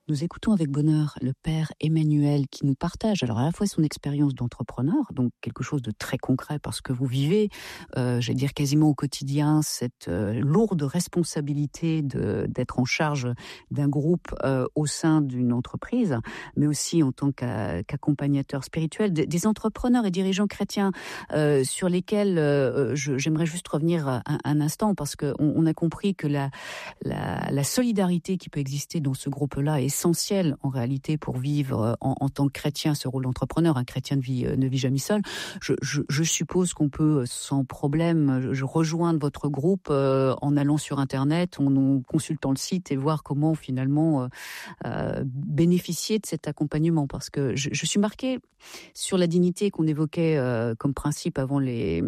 Nous écoutons avec bonheur le père Emmanuel qui nous partage alors à la fois son expérience d'entrepreneur, donc quelque chose de très concret parce que vous vivez, j'allais dire quasiment au quotidien, cette lourde responsabilité d'être en charge d'un groupe au sein d'une entreprise, mais aussi en tant qu'accompagnateur spirituel, des entrepreneurs et dirigeants chrétiens sur lesquels j'aimerais juste revenir un instant parce qu'on a compris que la solidarité qui peut exister dans ce groupe-là est essentiel en réalité pour vivre en tant que chrétien ce rôle d'entrepreneur. Un chrétien ne vit jamais seul. Je suppose qu'on peut sans problème rejoindre votre groupe en allant sur Internet, en consultant le site et voir comment finalement bénéficier de cet accompagnement. Parce que je suis marquée sur la dignité qu'on évoquait comme principe avant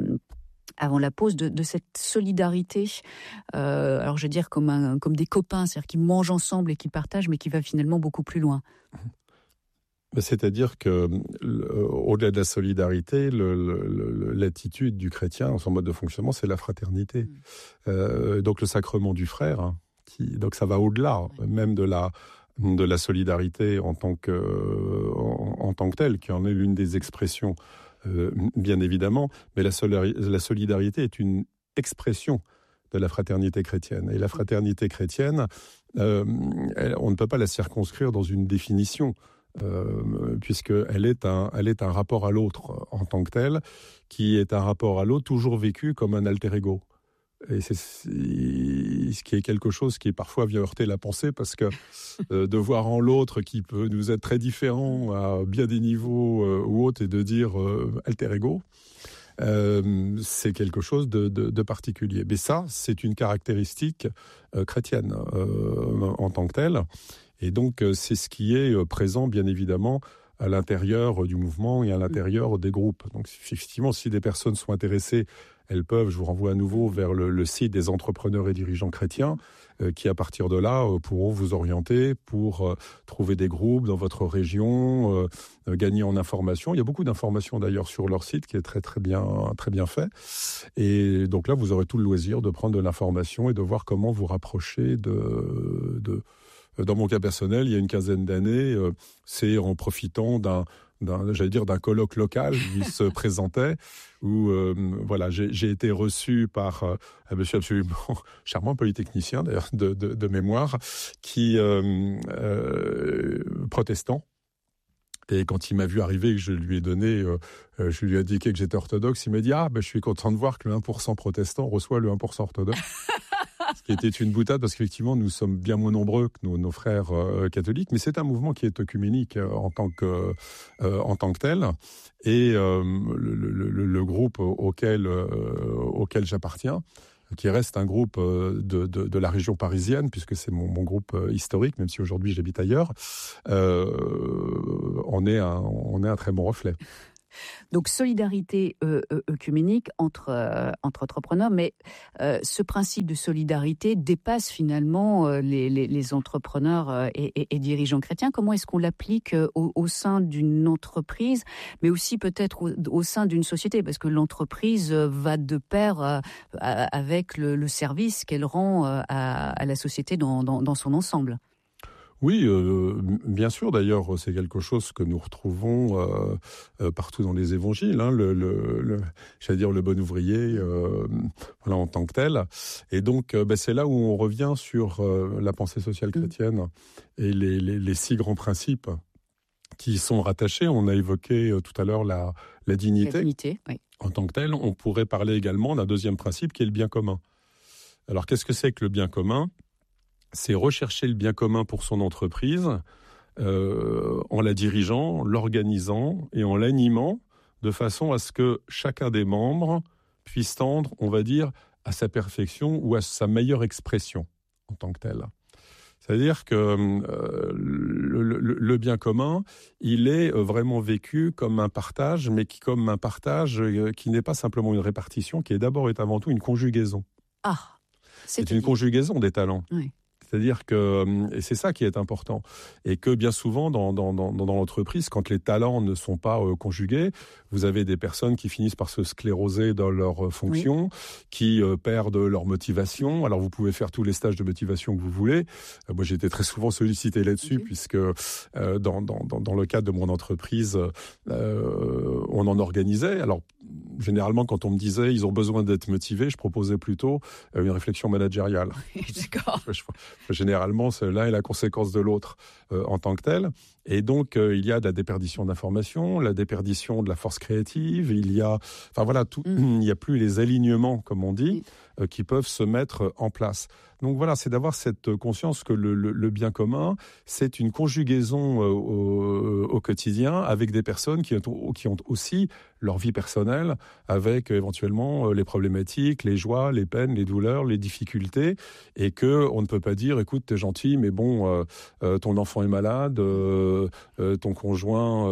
la pause de cette solidarité, alors je veux dire comme des copains, c'est-à-dire qui mangent ensemble et qui partagent, mais qui va finalement beaucoup plus loin. C'est-à-dire que, au-delà de la solidarité, l'attitude du chrétien, son mode de fonctionnement, c'est la fraternité. Donc le sacrement du frère, donc ça va au-delà même de la solidarité en tant que telle, qui en est l'une des expressions. Bien évidemment, mais la solidarité est une expression de la fraternité chrétienne. Et la fraternité chrétienne, on ne peut pas la circonscrire dans une définition, puisqu'elle est un rapport à l'autre en tant que tel, qui est un rapport à l'autre toujours vécu comme un alter ego. Et c'est ce qui est quelque chose qui parfois vient heurter la pensée parce que de voir en l'autre qui peut nous être très différent à bien des niveaux ou autres et de dire alter ego, c'est quelque chose de particulier. Mais ça, c'est une caractéristique chrétienne en tant que telle. Et donc, c'est ce qui est présent, bien évidemment, à l'intérieur du mouvement et à l'intérieur des groupes. Donc, effectivement, si des personnes sont intéressées, elles peuvent, je vous renvoie à nouveau vers le site des entrepreneurs et dirigeants chrétiens, qui à partir de là pourront vous orienter pour trouver des groupes dans votre région, gagner en informations. Il y a beaucoup d'informations d'ailleurs sur leur site qui est très bien fait. Et donc là, vous aurez tout le loisir de prendre de l'information et de voir comment vous rapprocher Dans mon cas personnel, il y a une quinzaine d'années, c'est en profitant d'un colloque local qui se présentait, où j'ai été reçu par un monsieur absolument charmant, polytechnicien d'ailleurs de mémoire, qui protestant. Et quand il m'a vu arriver, que je lui ai indiqué que j'étais orthodoxe, il m'a dit je suis content de voir que le 1% protestant reçoit le 1% orthodoxe. Ce qui était une boutade, parce qu'effectivement, nous sommes bien moins nombreux que nos frères catholiques, mais c'est un mouvement qui est œcuménique en tant que tel. Et le groupe auquel j'appartiens, qui reste un groupe de la région parisienne, puisque c'est mon groupe historique, même si aujourd'hui j'habite ailleurs, on est un très bon reflet. Donc solidarité œcuménique entre entrepreneurs, mais ce principe de solidarité dépasse finalement les entrepreneurs et dirigeants chrétiens. Comment est-ce qu'on l'applique au sein d'une entreprise, mais aussi peut-être au sein d'une société, parce que l'entreprise va de pair avec le service qu'elle rend à la société dans son ensemble. Oui, bien sûr. D'ailleurs, c'est quelque chose que nous retrouvons partout dans les évangiles. Le bon ouvrier, en tant que tel. Et donc, c'est là où on revient sur la pensée sociale chrétienne et les 6 grands principes qui y sont rattachés. On a évoqué tout à l'heure la dignité. La dignité, oui. En tant que tel, on pourrait parler également d'un deuxième principe qui est le bien commun. Alors, qu'est-ce que c'est que le bien commun ? C'est rechercher le bien commun pour son entreprise en la dirigeant, l'organisant et en l'animant de façon à ce que chacun des membres puisse tendre, on va dire, à sa perfection ou à sa meilleure expression en tant que tel. C'est-à-dire que le bien commun, il est vraiment vécu comme un partage, mais comme un partage qui n'est pas simplement une répartition, qui est d'abord et avant tout une conjugaison. Ah, c'est une conjugaison des talents. Oui. C'est-à-dire que, et c'est ça qui est important, et que bien souvent dans l'entreprise, quand les talents ne sont pas conjugués, vous avez des personnes qui finissent par se scléroser dans leur fonction, qui perdent leur motivation. Alors vous pouvez faire tous les stages de motivation que vous voulez. Moi j'ai été très souvent sollicité là-dessus, puisque dans le cadre de mon entreprise, on en organisait. Alors généralement quand on me disait ils ont besoin d'être motivés, je proposais plutôt une réflexion managériale. D'accord. Généralement, l'un est la conséquence de l'autre en tant que tel. Et donc, il y a de la déperdition d'informations, la déperdition de la force créative, il y a plus les alignements, comme on dit, qui peuvent se mettre en place. Donc voilà, c'est d'avoir cette conscience que le bien commun, c'est une conjugaison au quotidien avec des personnes qui ont aussi leur vie personnelle, avec éventuellement les problématiques, les joies, les peines, les douleurs, les difficultés, et que on ne peut pas dire, écoute, t'es gentil, mais bon, ton enfant est malade, ton conjoint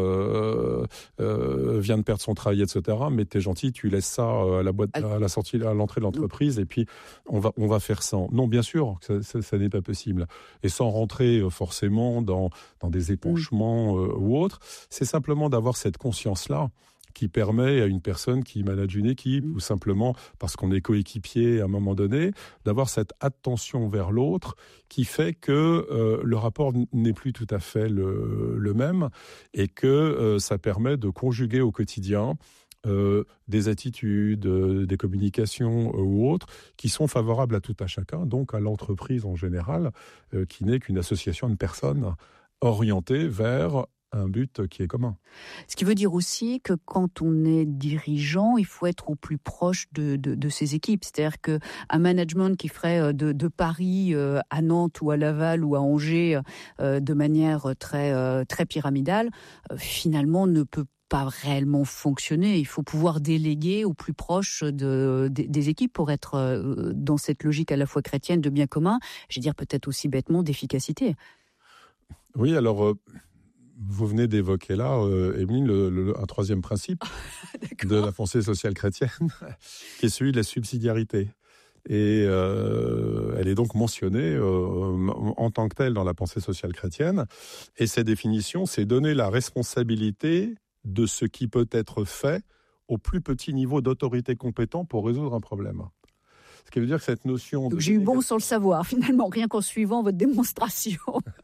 vient de perdre son travail, etc. Mais t'es gentil, tu laisses ça à la sortie, à l'entrée de l'entreprise, et puis on va faire sans. Non, bien sûr, ça n'est pas possible. Et sans rentrer forcément dans des épanchements ou autres, c'est simplement d'avoir cette conscience-là qui permet à une personne qui manage une équipe, ou simplement parce qu'on est coéquipier à un moment donné, d'avoir cette attention vers l'autre qui fait que le rapport n'est plus tout à fait le même, et que ça permet de conjuguer au quotidien des attitudes, des communications ou autres, qui sont favorables à tout à chacun, donc à l'entreprise en général, qui n'est qu'une association de personnes orientées vers un but qui est commun. Ce qui veut dire aussi que quand on est dirigeant, il faut être au plus proche de ses équipes. C'est-à-dire qu'un management qui ferait de Paris à Nantes ou à Laval ou à Angers de manière très, très pyramidale, finalement ne peut pas réellement fonctionner. Il faut pouvoir déléguer au plus proche des équipes pour être dans cette logique à la fois chrétienne de bien commun, je veux dire peut-être aussi bêtement d'efficacité. Oui, alors vous venez d'évoquer là, Émeline, un troisième principe de la pensée sociale chrétienne, qui est celui de la subsidiarité. Et elle est donc mentionnée en tant que telle dans la pensée sociale chrétienne. Et cette définition, c'est donner la responsabilité de ce qui peut être fait au plus petit niveau d'autorité compétent pour résoudre un problème. Ce qui veut dire que cette notion... J'ai eu bon sans le savoir, finalement, rien qu'en suivant votre démonstration.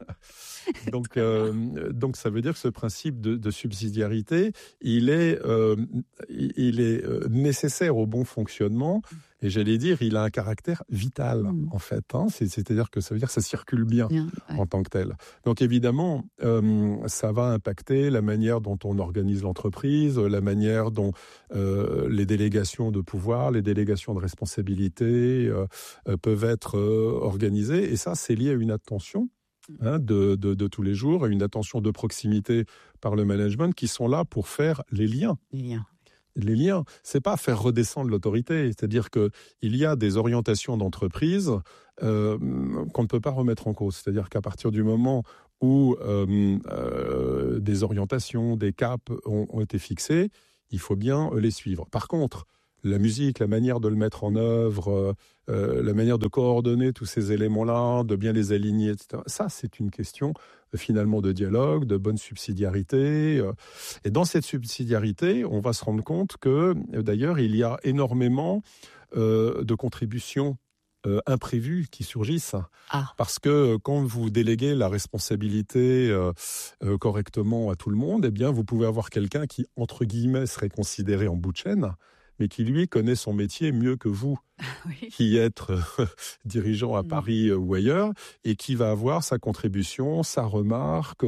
Donc ça veut dire que ce principe de subsidiarité, il est nécessaire au bon fonctionnement, et j'allais dire, il a un caractère vital, en fait. C'est-à-dire que ça veut dire que ça circule bien en tant que tel. Donc évidemment, ça va impacter la manière dont on organise l'entreprise, la manière dont les délégations de pouvoir, les délégations de responsabilité peuvent être organisées, et ça, c'est lié à une attention de tous les jours, et une attention de proximité par le management qui sont là pour faire les liens. Les liens, c'est pas faire redescendre l'autorité, c'est-à-dire que il y a des orientations d'entreprise qu'on ne peut pas remettre en cause. C'est-à-dire qu'à partir du moment où des orientations, des caps ont été fixés, il faut bien les suivre. Par contre, la musique, la manière de le mettre en œuvre, la manière de coordonner tous ces éléments-là, de bien les aligner, etc. Ça, c'est une question finalement de dialogue, de bonne subsidiarité. Et dans cette subsidiarité, on va se rendre compte que, d'ailleurs, il y a énormément de contributions imprévues qui surgissent. Parce que quand vous déléguez la responsabilité correctement à tout le monde, eh bien, vous pouvez avoir quelqu'un qui, entre guillemets, serait considéré en bout de chaîne, mais qui, lui, connaît son métier mieux que vous, qui êtes dirigeant à Paris ou ailleurs, et qui va avoir sa contribution, sa remarque,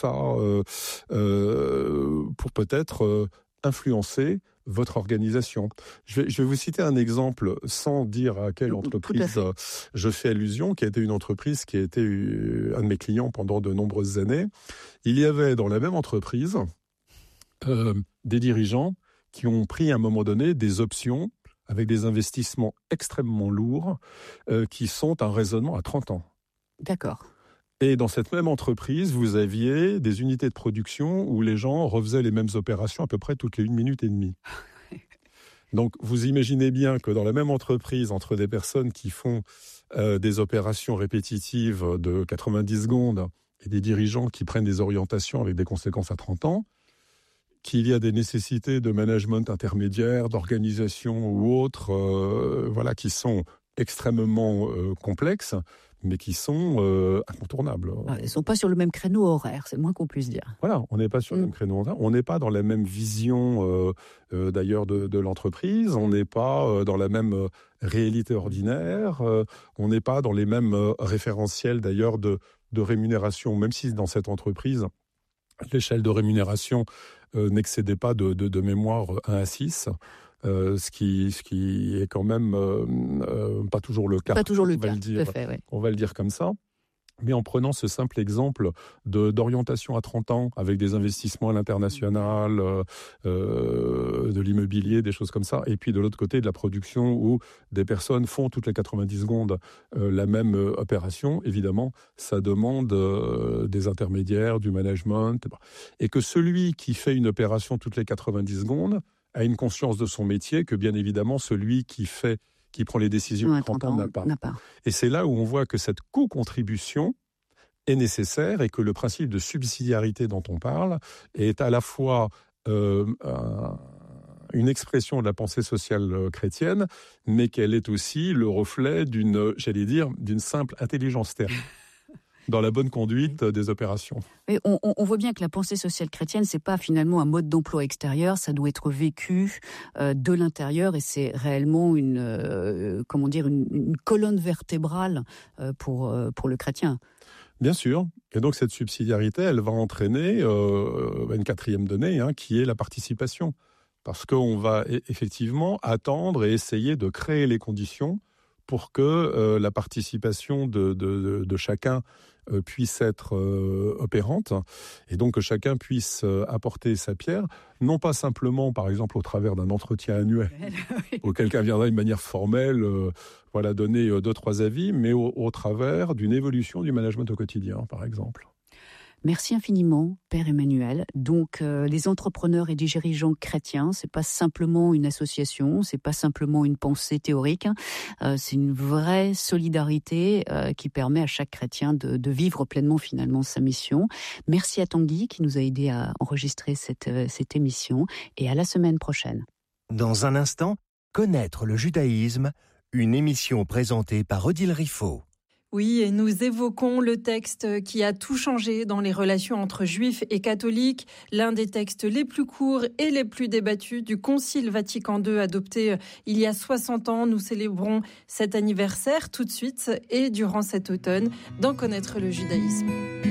pour peut-être influencer votre organisation. Je vais vous citer un exemple, sans dire à quelle entreprise je fais allusion, qui a été une entreprise qui a été un de mes clients pendant de nombreuses années. Il y avait dans la même entreprise des dirigeants qui ont pris à un moment donné des options avec des investissements extrêmement lourds qui sont un raisonnement à 30 ans. D'accord. Et dans cette même entreprise, vous aviez des unités de production où les gens refaisaient les mêmes opérations à peu près toutes les 1 minute et demie. Donc, vous imaginez bien que dans la même entreprise, entre des personnes qui font des opérations répétitives de 90 secondes et des dirigeants qui prennent des orientations avec des conséquences à 30 ans, qu'il y a des nécessités de management intermédiaire, d'organisation ou autres, qui sont extrêmement complexes, mais qui sont incontournables. Ils ne sont pas sur le même créneau horaire, c'est le moins qu'on puisse dire. Voilà, on n'est pas sur le même créneau horaire, on n'est pas dans la même vision d'ailleurs de l'entreprise, on n'est pas dans la même réalité ordinaire, on n'est pas dans les mêmes référentiels d'ailleurs de rémunération, même si dans cette entreprise, l'échelle de rémunération n'excédait pas de mémoire 1 à 6. Ce qui est quand même pas toujours le cas. Pas toujours le cas, tout à fait, oui. On va le dire comme ça. Mais en prenant ce simple exemple d'orientation à 30 ans, avec des investissements à l'international, de l'immobilier, des choses comme ça, et puis de l'autre côté de la production où des personnes font toutes les 90 secondes la même opération, évidemment, ça demande des intermédiaires, du management, et que celui qui fait une opération toutes les 90 secondes a une conscience de son métier que, bien évidemment, celui qui prend les décisions à 30 ans n'a pas. Et c'est là où on voit que cette co-contribution est nécessaire et que le principe de subsidiarité dont on parle est à la fois une expression de la pensée sociale chrétienne, mais qu'elle est aussi le reflet d'une simple intelligence terrestre dans la bonne conduite des opérations. Et on voit bien que la pensée sociale chrétienne, c'est pas finalement un mode d'emploi extérieur, ça doit être vécu de l'intérieur, et c'est réellement une colonne vertébrale pour le chrétien. Bien sûr. Et donc cette subsidiarité, elle va entraîner une quatrième donnée, qui est la participation. Parce qu'on va effectivement attendre et essayer de créer les conditions pour que la participation de chacun puisse être opérante, et donc que chacun puisse apporter sa pierre, non pas simplement, par exemple, au travers d'un entretien annuel, où quelqu'un viendra d'une manière formelle, donner 2-3 avis, mais au travers d'une évolution du management au quotidien, par exemple. Merci infiniment, Père Emmanuel. Donc, les entrepreneurs et dirigeants chrétiens, c'est pas simplement une association, c'est pas simplement une pensée théorique, c'est une vraie solidarité qui permet à chaque chrétien de vivre pleinement finalement sa mission. Merci à Tanguy qui nous a aidé à enregistrer cette émission, et à la semaine prochaine. Dans un instant, connaître le judaïsme, une émission présentée par Odile Riffaut. Oui, et nous évoquons le texte qui a tout changé dans les relations entre juifs et catholiques, l'un des textes les plus courts et les plus débattus du Concile Vatican II adopté il y a 60 ans. Nous célébrons cet anniversaire tout de suite et durant cet automne dans Connaître le judaïsme.